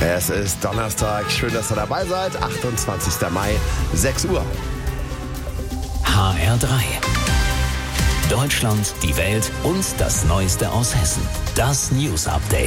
Es ist Donnerstag, schön, dass ihr dabei seid, 28. Mai, 6 Uhr. HR3. Deutschland, die Welt und das Neueste aus Hessen. Das News Update.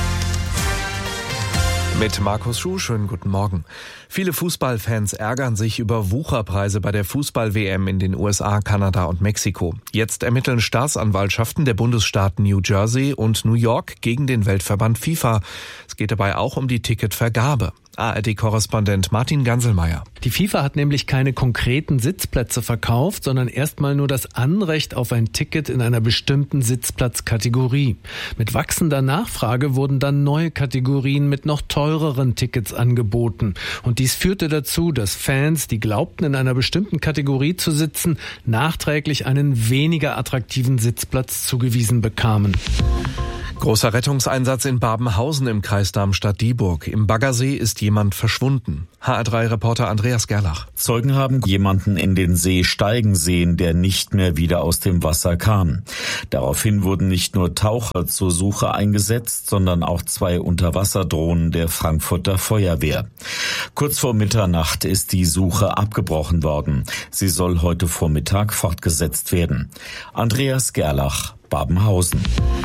Mit Markus Schuh, schönen guten Morgen. Viele Fußballfans ärgern sich über Wucherpreise bei der Fußball-WM in den USA, Kanada und Mexiko. Jetzt ermitteln Staatsanwaltschaften der Bundesstaaten New Jersey und New York gegen den Weltverband FIFA. Es geht dabei auch um die Ticketvergabe. ARD-Korrespondent Martin Ganselmeier. Die FIFA hat nämlich keine konkreten Sitzplätze verkauft, sondern erstmal nur das Anrecht auf ein Ticket in einer bestimmten Sitzplatzkategorie. Mit wachsender Nachfrage wurden dann neue Kategorien mit noch teureren Tickets angeboten. Und dies führte dazu, dass Fans, die glaubten, in einer bestimmten Kategorie zu sitzen, nachträglich einen weniger attraktiven Sitzplatz zugewiesen bekamen. Großer Rettungseinsatz in Babenhausen im Kreis Darmstadt-Dieburg. Im Baggersee ist jemand verschwunden. HR3-Reporter Andreas Gerlach. Zeugen haben jemanden in den See steigen sehen, der nicht mehr wieder aus dem Wasser kam. Daraufhin wurden nicht nur Taucher zur Suche eingesetzt, sondern auch 2 Unterwasserdrohnen der Frankfurter Feuerwehr. Kurz vor Mitternacht ist die Suche abgebrochen worden. Sie soll heute Vormittag fortgesetzt werden. Andreas Gerlach, Babenhausen.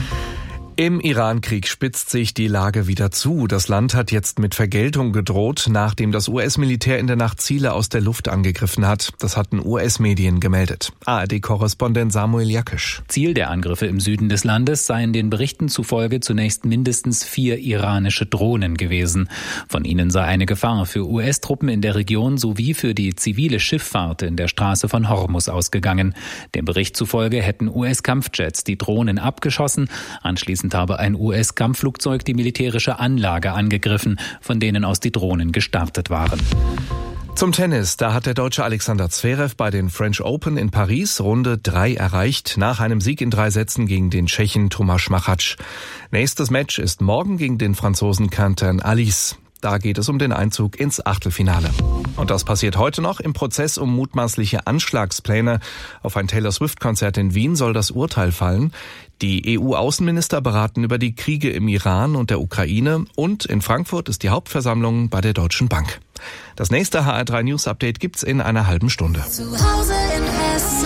Im Iran-Krieg spitzt sich die Lage wieder zu. Das Land hat jetzt mit Vergeltung gedroht, nachdem das US-Militär in der Nacht Ziele aus der Luft angegriffen hat. Das hatten US-Medien gemeldet. ARD-Korrespondent Samuel Jakisch. Ziel der Angriffe im Süden des Landes seien den Berichten zufolge zunächst mindestens 4 iranische Drohnen gewesen. Von ihnen sei eine Gefahr für US-Truppen in der Region sowie für die zivile Schifffahrt in der Straße von Hormuz ausgegangen. Dem Bericht zufolge hätten US-Kampfjets die Drohnen abgeschossen. Anschließend habe ein US-Kampfflugzeug die militärische Anlage angegriffen, von denen aus die Drohnen gestartet waren. Zum Tennis, da hat der Deutsche Alexander Zverev bei den French Open in Paris Runde 3 erreicht, nach einem Sieg in 3 Sätzen gegen den Tschechen Tomáš Machač. Nächstes Match ist morgen gegen den Franzosen Quentin Alice. Da geht es um den Einzug ins Achtelfinale. Und das passiert heute noch. Im Prozess um mutmaßliche Anschlagspläne auf ein Taylor Swift-Konzert in Wien soll das Urteil fallen. Die EU-Außenminister beraten über die Kriege im Iran und der Ukraine. Und in Frankfurt ist die Hauptversammlung bei der Deutschen Bank. Das nächste HR3 News Update gibt's in einer halben Stunde. Zu Hause in Hessen.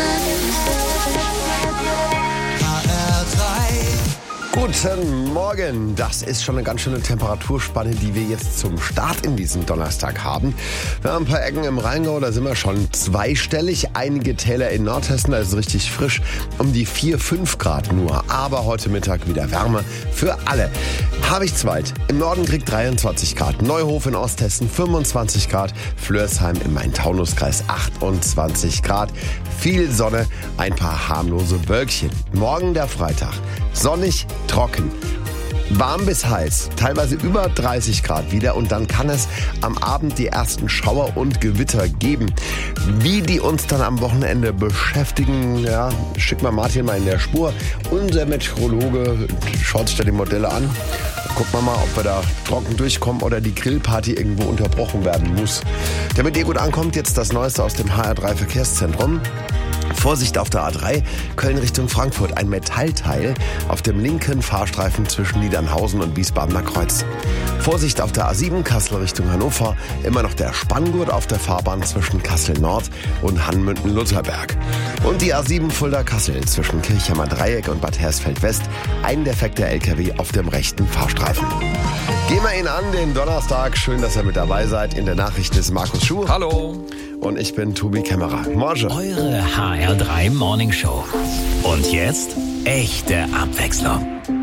Guten Morgen. Das ist schon eine ganz schöne Temperaturspanne, die wir jetzt zum Start in diesem Donnerstag haben. Wir haben ein paar Ecken im Rheingau, da sind wir schon zweistellig. Einige Täler in Nordhessen, da ist es richtig frisch, um die 4-5 Grad nur. Aber heute Mittag wieder Wärme für alle. Habichtswald im Norden kriegt 23 Grad, Neuhof in Osthessen 25 Grad, Flörsheim im Main-Taunus-Kreis 28 Grad. Viel Sonne, ein paar harmlose Wölkchen. Morgen der Freitag. Sonnig, trocken, warm bis heiß, teilweise über 30 Grad wieder und dann kann es am Abend die ersten Schauer und Gewitter geben. Wie die uns dann am Wochenende beschäftigen, ja, schickt mal Martin mal in der Spur. Unser Meteorologe schaut sich da die Modelle an. Gucken wir mal, ob wir da trocken durchkommen oder die Grillparty irgendwo unterbrochen werden muss. Damit ihr gut ankommt, jetzt das Neueste aus dem HR3 Verkehrszentrum. Vorsicht auf der A3, Köln Richtung Frankfurt, ein Metallteil auf dem linken Fahrstreifen zwischen Niedernhausen und Wiesbadener Kreuz. Vorsicht auf der A7, Kassel Richtung Hannover, immer noch der Spanngurt auf der Fahrbahn zwischen Kassel Nord und Hannmünden-Lutherberg. Und die A7 Fulda-Kassel zwischen Kirchheimer Dreieck und Bad Hersfeld West, ein defekter LKW auf dem rechten Fahrstreifen. Gehen wir ihn an, den Donnerstag. Schön, dass ihr mit dabei seid. In der Nachricht ist Markus Schuh. Hallo. Und ich bin Tobi Kämmerer. Morgen. Eure HR3 Morning Show. Und jetzt echte Abwechslung.